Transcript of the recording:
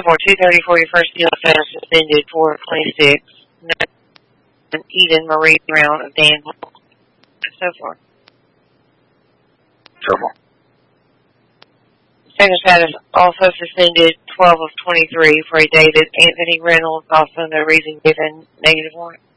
for 234, your first deal offense suspended for 26. Eden Marie Brown of Danville. And so forth. Trouble. Second status also suspended 12 of 23 for a David Anthony Reynolds, also no reason given, negative warrant.